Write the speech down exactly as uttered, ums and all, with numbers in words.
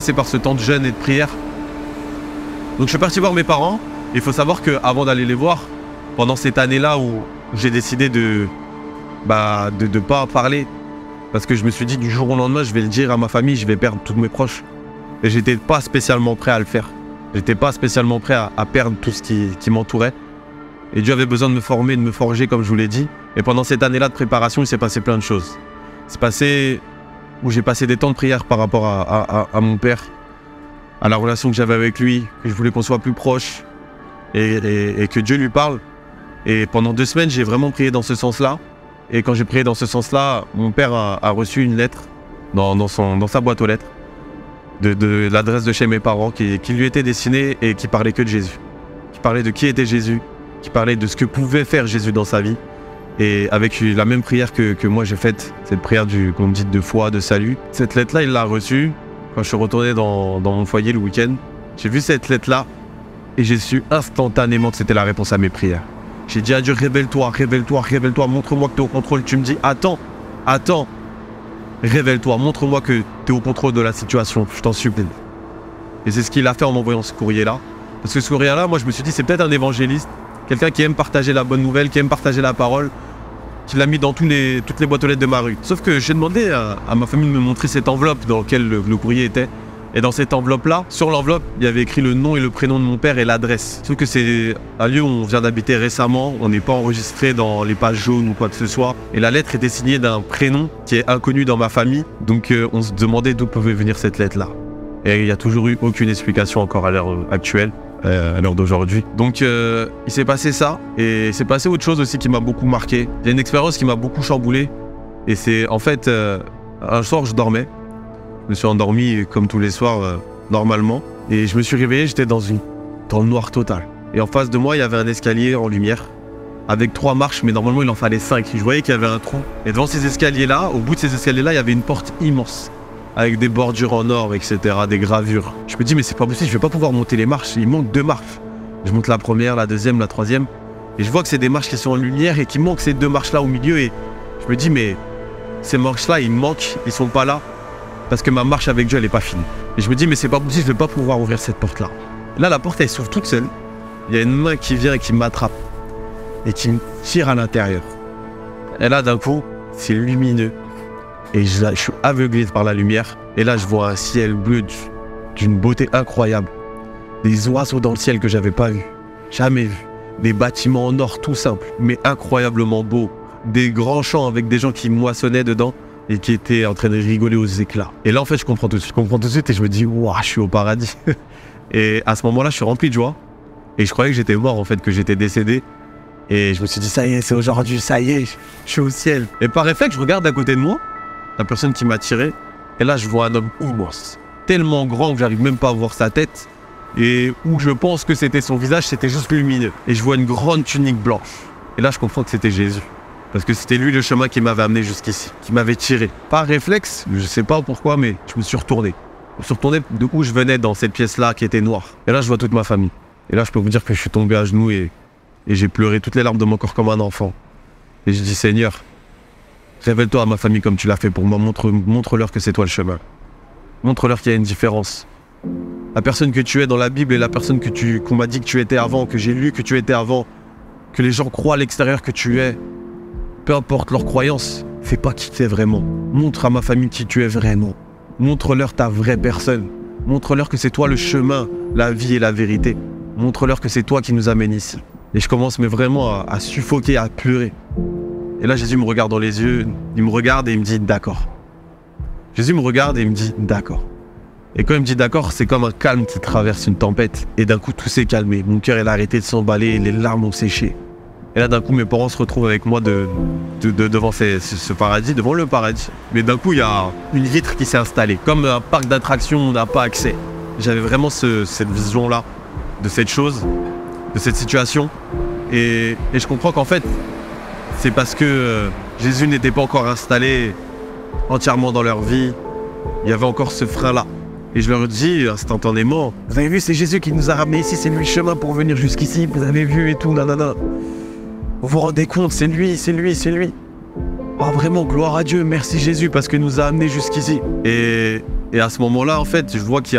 passer par ce temps de jeûne et de prière. Donc je suis parti voir mes parents. Il faut savoir qu'avant d'aller les voir, pendant cette année-là où j'ai décidé de bah, de ne pas parler, parce que je me suis dit du jour au lendemain, je vais le dire à ma famille, je vais perdre tous mes proches. Et j'étais pas spécialement prêt à le faire. J'étais pas spécialement prêt à, à perdre tout ce qui, qui m'entourait. Et Dieu avait besoin de me former, de me forger, comme je vous l'ai dit. Et pendant cette année-là de préparation, il s'est passé plein de choses. C'est passé où j'ai passé des temps de prière par rapport à, à, à, à mon père, à la relation que j'avais avec lui, que je voulais qu'on soit plus proche et, et, et que Dieu lui parle. Et pendant deux semaines, j'ai vraiment prié dans ce sens-là. Et quand j'ai prié dans ce sens-là, mon père a, a reçu une lettre dans, dans, son, dans sa boîte aux lettres de, de l'adresse de chez mes parents qui, qui lui était destinée et qui parlait que de Jésus. Qui parlait de qui était Jésus, qui parlait de ce que pouvait faire Jésus dans sa vie. Et avec la même prière que, que moi j'ai faite, cette prière du, qu'on dit de foi, de salut. Cette lettre-là, il l'a reçue quand je suis retourné dans, dans mon foyer le week-end. J'ai vu cette lettre-là et j'ai su instantanément que c'était la réponse à mes prières. J'ai dit à Dieu, révèle-toi, révèle-toi, révèle-toi, montre-moi que tu es au contrôle. Tu me dis, attends, attends, révèle-toi, montre-moi que tu es au contrôle de la situation, je t'en supplie. Et c'est ce qu'il a fait en m'envoyant ce courrier-là. Parce que ce courrier-là, moi je me suis dit, c'est peut-être un évangéliste, quelqu'un qui aime partager la bonne nouvelle, qui aime partager la parole, qui l'a mis dans tous les, toutes les boîtes aux lettres de ma rue. Sauf que j'ai demandé à, à ma famille de me montrer cette enveloppe dans laquelle le, le courrier était. Et dans cette enveloppe-là, sur l'enveloppe, il y avait écrit le nom et le prénom de mon père et l'adresse. Sauf que c'est un lieu où on vient d'habiter récemment, on n'est pas enregistré dans les pages jaunes ou quoi que ce soit. Et la lettre était signée d'un prénom qui est inconnu dans ma famille. Donc euh, on se demandait d'où pouvait venir cette lettre-là. Et il n'y a toujours eu aucune explication encore à l'heure actuelle, euh, à l'heure d'aujourd'hui. Donc euh, il s'est passé ça, et il s'est passé autre chose aussi qui m'a beaucoup marqué. Il y a une expérience qui m'a beaucoup chamboulé. Et c'est en fait, euh, un soir je dormais. Je me suis endormi comme tous les soirs, euh, normalement. Et je me suis réveillé, j'étais dans, une, dans le noir total. Et en face de moi, il y avait un escalier en lumière, avec trois marches, mais normalement, il en fallait cinq. Je voyais qu'il y avait un trou. Et devant ces escaliers-là, au bout de ces escaliers-là, il y avait une porte immense, avec des bordures en or, et cetera, des gravures. Je me dis, mais c'est pas possible, je vais pas pouvoir monter les marches. Il manque deux marches. Je monte la première, la deuxième, la troisième. Et je vois que c'est des marches qui sont en lumière et qu'il manque ces deux marches-là au milieu. Et je me dis, mais ces marches-là, ils manquent, ils sont pas là. Parce que ma marche avec Dieu, elle n'est pas finie. Et je me dis, mais c'est pas possible, je vais pas pouvoir ouvrir cette porte-là. Là, la porte, elle s'ouvre toute seule. Il y a une main qui vient et qui m'attrape. Et qui me tire à l'intérieur. Et là, d'un coup, c'est lumineux. Et je, je suis aveuglé par la lumière. Et là, je vois un ciel bleu d'une beauté incroyable. Des oiseaux dans le ciel que j'avais pas vu. Jamais vu. Des bâtiments en or tout simples, mais incroyablement beaux. Des grands champs avec des gens qui moissonnaient dedans. Et qui était en train de rigoler aux éclats. Et là, en fait, je comprends tout de suite. Je comprends tout de suite et je me dis, waouh, je suis au paradis. Et à ce moment-là, je suis rempli de joie. Et je croyais que j'étais mort, en fait, que j'étais décédé. Et je me suis dit, ça y est, c'est aujourd'hui, ça y est, je suis au ciel. Et par réflexe, je regarde à côté de moi, la personne qui m'a tiré. Et là, je vois un homme immense, tellement grand que j'arrive même pas à voir sa tête. Et où je pense que c'était son visage, c'était juste lumineux. Et je vois une grande tunique blanche. Et là, je comprends que c'était Jésus. Parce que c'était lui le chemin qui m'avait amené jusqu'ici, qui m'avait tiré. Par réflexe, je sais pas pourquoi, mais je me suis retourné. Je me suis retourné de où je venais dans cette pièce-là qui était noire. Et là, je vois toute ma famille. Et là, je peux vous dire que je suis tombé à genoux et, et j'ai pleuré toutes les larmes de mon corps comme un enfant. Et je dis, Seigneur, révèle-toi à ma famille comme tu l'as fait pour moi. Montre, montre-leur que c'est toi le chemin. Montre-leur qu'il y a une différence. La personne que tu es dans la Bible et la personne que tu, qu'on m'a dit que tu étais avant, que j'ai lu que tu étais avant, que les gens croient à l'extérieur que tu es. Peu importe leur croyance, fais pas qui tu es vraiment. Montre à ma famille qui tu es vraiment. Montre-leur ta vraie personne. Montre-leur que c'est toi le chemin, la vie et la vérité. Montre-leur que c'est toi qui nous amène ici. Et je commence mais vraiment à, à suffoquer, à pleurer. Et là, Jésus me regarde dans les yeux, il me regarde et il me dit « d'accord ». Jésus me regarde et il me dit « d'accord ». Et quand il me dit « d'accord », c'est comme un calme qui traverse une tempête. Et d'un coup, tout s'est calmé. Mon cœur, il a arrêté de s'emballer, les larmes ont séché. Et là, d'un coup, mes parents se retrouvent avec moi de, de, de, devant ces, ce, ce paradis, devant le paradis. Mais d'un coup, il y a une vitre qui s'est installée. Comme un parc d'attractions, on n'a pas accès. J'avais vraiment ce, cette vision-là, de cette chose, de cette situation. Et, et je comprends qu'en fait, c'est parce que euh, Jésus n'était pas encore installé entièrement dans leur vie. Il y avait encore ce frein-là. Et je leur dis instantanément, vous avez vu, c'est Jésus qui nous a ramenés ici, c'est lui le chemin pour venir jusqu'ici, vous avez vu et tout, nanana. Vous vous rendez compte, c'est lui, c'est lui, c'est lui. Oh vraiment, gloire à Dieu, merci Jésus parce qu'il nous a amenés jusqu'ici. Et, et à ce moment-là, en fait, je vois qu'il y a